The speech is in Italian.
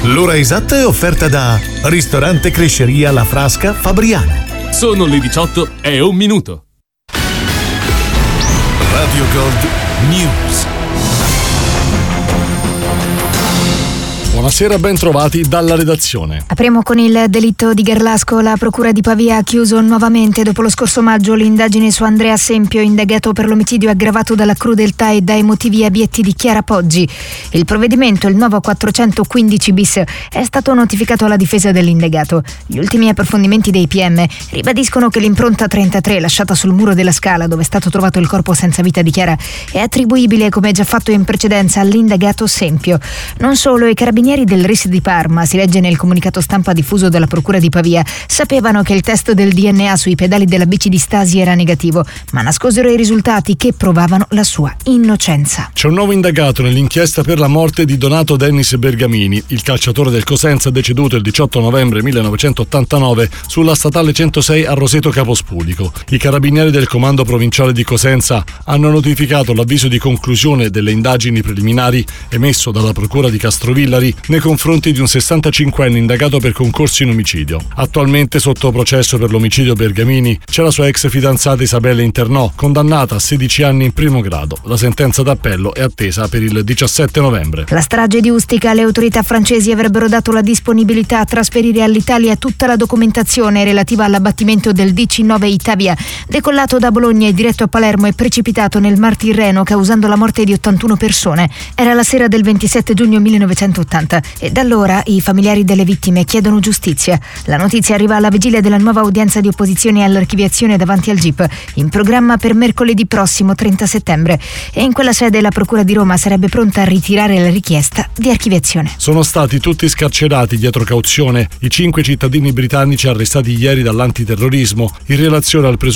L'ora esatta è offerta da Ristorante Cresceria La Frasca Fabriano. Sono le 18:01. Radio Gold News. Buonasera, ben trovati dalla redazione. Apriamo con il delitto di Garlasco. La procura di Pavia ha chiuso nuovamente dopo lo scorso maggio l'indagine su Andrea Sempio, indagato per l'omicidio aggravato dalla crudeltà e dai motivi abietti di Chiara Poggi. Il provvedimento, il nuovo 415 bis, è stato notificato alla difesa dell'indagato. Gli ultimi approfondimenti dei PM ribadiscono che l'impronta 33 lasciata sul muro della Scala, dove è stato trovato il corpo senza vita di Chiara, è attribuibile, come già fatto in precedenza, all'indagato Sempio. Non solo, i carabinieri del RIS di Parma, si legge nel comunicato stampa diffuso dalla procura di Pavia, sapevano che il test del DNA sui pedali della bici di Stasi era negativo, ma nascosero i risultati che provavano la sua innocenza. C'è un nuovo indagato nell'inchiesta per la morte di Donato Dennis Bergamini, il calciatore del Cosenza deceduto il 18 novembre 1989 sulla statale 106 a Roseto Capospulico. I carabinieri del comando provinciale di Cosenza hanno notificato l'avviso di conclusione delle indagini preliminari emesso dalla procura di Castrovillari nei confronti di un 65enne indagato per concorso in omicidio. Attualmente sotto processo per l'omicidio Bergamini c'è la sua ex fidanzata Isabella Internò, condannata a 16 anni in primo grado. La sentenza d'appello è attesa per il 17 novembre. La strage di Ustica, le autorità francesi avrebbero dato la disponibilità a trasferire all'Italia tutta la documentazione relativa all'abbattimento del DC-9 Itavia, decollato da Bologna e diretto a Palermo e precipitato nel Mar Tirreno, causando la morte di 81 persone. Era la sera del 27 giugno 1980. E da allora i familiari delle vittime chiedono giustizia. La notizia arriva alla vigilia della nuova udienza di opposizione all'archiviazione davanti al GIP, in programma per mercoledì prossimo 30 settembre. E in quella sede la procura di Roma sarebbe pronta a ritirare la richiesta di archiviazione. Sono stati tutti scarcerati dietro cauzione i 5 cittadini britannici arrestati ieri dall'antiterrorismo in relazione al presunto